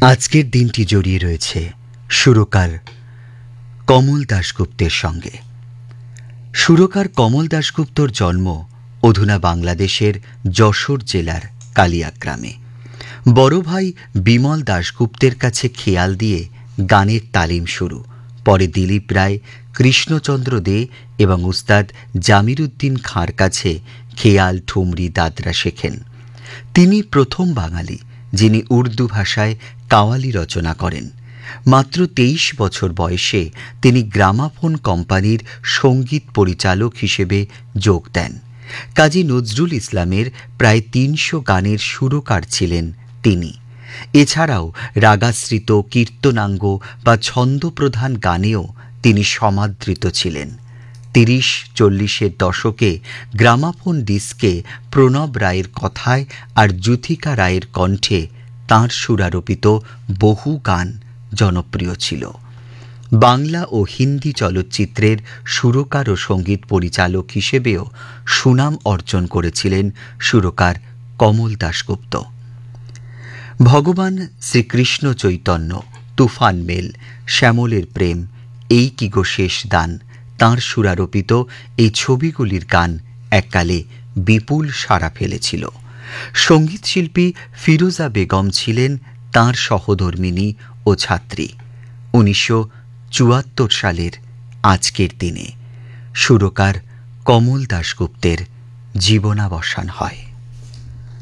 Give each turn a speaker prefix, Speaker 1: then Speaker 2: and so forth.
Speaker 1: আজকের দিনটি জড়িয়ে রয়েছে সুরকার কমল দাশগুপ্তের সঙ্গে। সুরকার কমল দাশগুপ্তর জন্ম অধুনা বাংলাদেশের যশোর জেলার কালিয়াগ্রামে। বড় ভাই বিমল দাশগুপ্তের কাছে খেয়াল দিয়ে গানের তালিম শুরু। পরে দিলীপ রায়, কৃষ্ণচন্দ্র দে এবং উস্তাদ জামির উদ্দিন খাঁর কাছে খেয়াল, ঠুমরি, দাদরা শেখেন। তিনি প্রথম বাঙালি যিনি উর্দু ভাষায় কাওয়ালি রচনা করেন। মাত্র 23 বছর বয়সে তিনি গ্রামাফোন কোম্পানির সঙ্গীত পরিচালক হিসেবে যোগ দেন। কাজী নজরুল ইসলামের প্রায় 300 গানের সুরকার ছিলেন তিনি। এছাড়াও রাগাশ্রিত, কীর্তনাঙ্গ বা ছন্দপ্রধান গানেও তিনি সমাদৃত ছিলেন। 30-40-এর দশকে গ্রামাফোন ডিস্কে প্রণব রায়ের কথায় আর যুথিকা রায়ের কণ্ঠে তাঁর সুরারোপিত বহু গান জনপ্রিয় ছিল। বাংলা ও হিন্দি চলচ্চিত্রের সুরকার ও সঙ্গীত পরিচালক হিসেবেও সুনাম অর্জন করেছিলেন সুরকার কমল দাশগুপ্ত। ভগবান শ্রীকৃষ্ণ চৈতন্য, তুফান মেল, শ্যামলের প্রেম, এই কি গো শেষ দান, তাঁর সুরারোপিত এই ছবিগুলির গান এককালে বিপুল সাড়া ফেলেছিল। সঙ্গীতশিল্পী ফিরোজা বেগম ছিলেন তাঁর সহধর্মিণী ও ছাত্রী। 1974 সালের আজকের দিনে সুরকার কমল দাশগুপ্তের জীবনাবসান হয়।